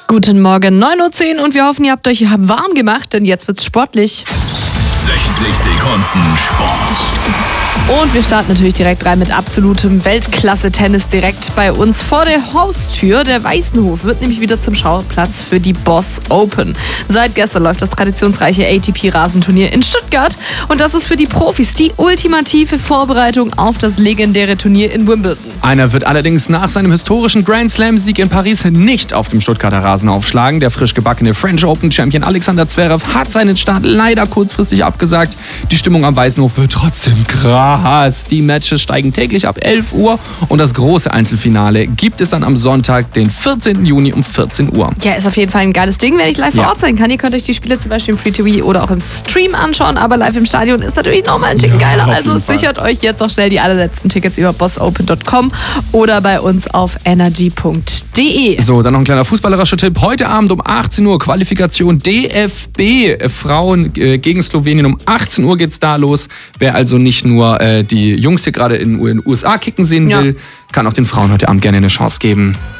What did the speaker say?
Guten Morgen, 9:10 Uhr und wir hoffen, ihr habt euch warm gemacht, denn jetzt wird's sportlich. 60 Sekunden Sport. Und wir starten natürlich direkt rein mit absolutem Weltklasse-Tennis direkt bei uns vor der Haustür. Der Weißenhof wird nämlich wieder zum Schauplatz für die Boss Open. Seit gestern läuft das traditionsreiche ATP-Rasenturnier in Stuttgart. Und das ist für die Profis die ultimative Vorbereitung auf das legendäre Turnier in Wimbledon. Einer wird allerdings nach seinem historischen Grand Slam-Sieg in Paris nicht auf dem Stuttgarter Rasen aufschlagen. Der frisch gebackene French Open-Champion Alexander Zverev hat seinen Start leider kurzfristig abgesagt. Die Stimmung am Weißenhof wird trotzdem krass. Die Matches steigen täglich ab 11 Uhr und das große Einzelfinale gibt es dann am Sonntag, den 14. Juni um 14 Uhr. Ja, ist auf jeden Fall ein geiles Ding, wenn ich live vor Ort sein kann. Ihr könnt euch die Spiele zum Beispiel im Free-TV oder auch im Stream anschauen, aber live im Stadion ist natürlich nochmal ein Ticken geiler. Also sichert euch jetzt auch schnell die allerletzten Tickets über bossopen.com oder bei uns auf energy.de. So, dann noch ein kleiner fußballerischer Tipp. Heute Abend um 18 Uhr Qualifikation DFB Frauen gegen Slowenien. Um 18 Uhr geht's da los. Wer also nicht nur die Jungs hier gerade in den USA kicken sehen will, kann auch den Frauen heute Abend gerne eine Chance geben.